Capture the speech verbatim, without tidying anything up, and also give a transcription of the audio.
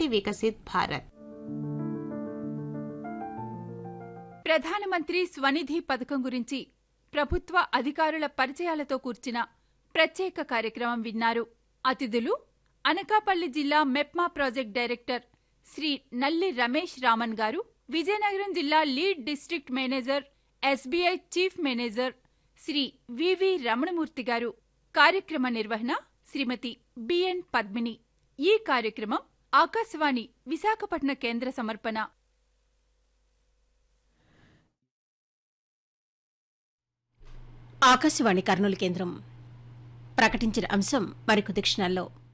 శాంతి వికసిత్ భారత్. ప్రధానమంత్రి స్వనిధి పథకం గురించి ప్రభుత్వ అధికారుల పరిచయాలతో కూర్చిన ప్రత్యేక కార్యక్రమం విన్నారు. అతిథులు అనకాపల్లి జిల్లా మెప్మా ప్రాజెక్ట్ డైరెక్టర్ శ్రీ నల్లి రమేష్ రామన్ గారు, విజయనగరం జిల్లా lead district manager SBI chief manager Shri వివి రమణమూర్తి గారు. కార్యక్రమ నిర్వహణ శ్రీమతి బిఎన్ పద్మిని. ఈ కార్యక్రమం ఆకాశవాణి విశాఖపట్నం కేంద్ర సమర్పణ. ఆకాశవాణి కర్నూలు కేంద్రం ప్రకటించిన అంశం మరికొద్ది క్షణాల్లో.